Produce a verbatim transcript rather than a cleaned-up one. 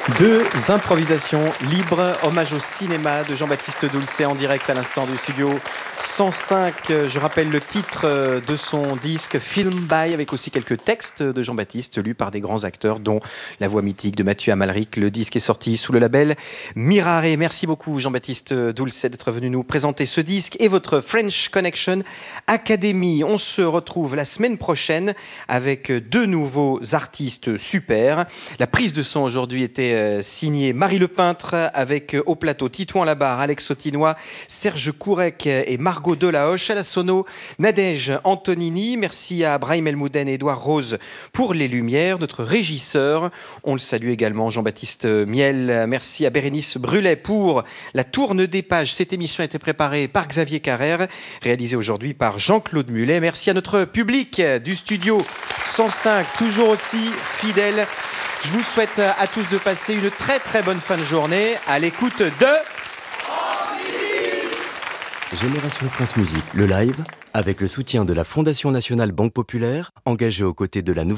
Deux improvisations libres, hommage au cinéma de Jean-Baptiste Doulcet en direct à l'instant du studio cent cinq. Je rappelle le titre de son disque Film By, avec aussi quelques textes de Jean-Baptiste lus par des grands acteurs dont la voix mythique de Mathieu Amalric. Le disque est sorti sous le label Mirare. Merci beaucoup Jean-Baptiste Doulcet d'être venu nous présenter ce disque et votre French Connection Academy. On se retrouve la semaine prochaine avec deux nouveaux artistes super. La prise de son aujourd'hui était signé Marie Le Peintre, avec au plateau Titouan Labarre, Alex Autinois, Serge Courec et Margot Delahoche. À la sono, Nadège Antonini. Merci à Brahim Elmouden et Édouard Rose pour les lumières. Notre régisseur, on le salue également, Jean-Baptiste Miel. Merci à Bérénice Brulet pour la tourne des pages. Cette émission a été préparée par Xavier Carrère, réalisée aujourd'hui par Jean-Claude Mulet. Merci à notre public du studio cent cinq, toujours aussi fidèle. Je vous souhaite à tous de passer une très très bonne fin de journée à l'écoute de Génération France Musique, le live, avec le soutien de la Fondation Nationale Banque Populaire, engagée aux côtés de la nouvelle